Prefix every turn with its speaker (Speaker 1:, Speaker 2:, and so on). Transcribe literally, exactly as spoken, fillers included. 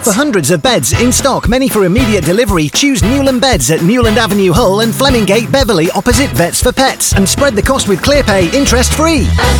Speaker 1: Pets.
Speaker 2: For hundreds of beds in stock, many for immediate delivery, choose Newland Beds at Newland Avenue Hull and Flemingate Beverley opposite Vets for Pets. And spread the cost with ClearPay interest free.
Speaker 1: At